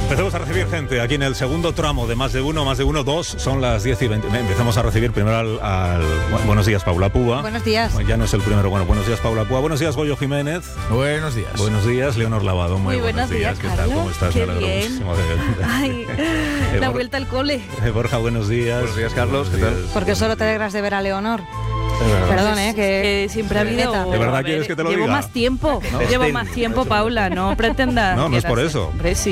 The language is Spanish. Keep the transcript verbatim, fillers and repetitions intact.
Empezamos a recibir gente aquí en el segundo tramo de Más de Uno, Más de Uno, dos, son las diez y veinte. Empezamos a recibir primero al... al bueno, buenos días, Paula Púa. Buenos días. Bueno, ya no es el primero, bueno, buenos días, Paula Púa. Buenos días, Goyo Jiménez. Buenos días. Buenos días, Leonor Lavado. Muy, Muy buenos días, ¿Qué tal? Carlos. ¿Cómo estás? Qué Me alegro bien. muchísimo de- Ay, Eh, la Bor- vuelta al cole. eh, Borja, buenos días. Buenos días, Carlos. Buenos ¿Qué tal? días. Porque solo te alegras de ver a Leonor. Es verdad. Perdón, ¿eh? Que Eh, siempre ha habido... Neta. ¿De verdad a ver, quieres que te lo llevo diga? más tiempo, No. llevo Estén. más tiempo, Paula, no pretenda... No, no es por quedarse. eso. Hombre, sí.